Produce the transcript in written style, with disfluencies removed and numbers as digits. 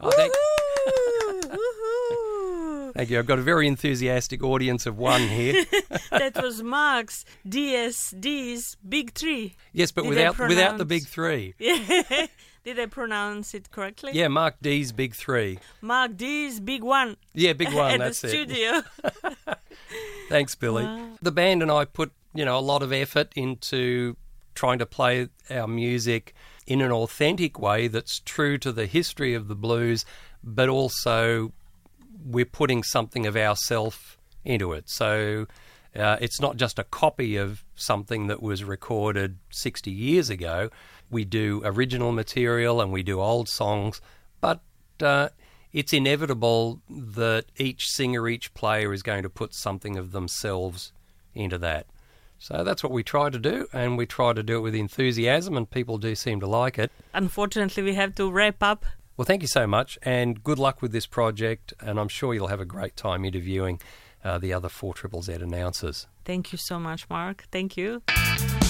Thank you. I've got a very enthusiastic audience of one here. That was Mark's DSD's Big Three. Yes, but without the big three. Yeah. Did I pronounce it correctly? Yeah, Mark D's Big Three. Mark D's Big One. Yeah, Big One, at that's the it. studio. Thanks, Billy. Wow. The band and I put, a lot of effort into trying to play our music in an authentic way that's true to the history of the blues, but also we're putting something of ourself into it. So it's not just a copy of something that was recorded 60 years ago. We do original material and we do old songs, but it's inevitable that each singer, each player is going to put something of themselves into that. So that's what we try to do, and we try to do it with enthusiasm, and people do seem to like it. Unfortunately, we have to wrap up. Well, thank you so much, and good luck with this project, and I'm sure you'll have a great time interviewing the other 4ZZZ announcers. Thank you so much, Mark. Thank you.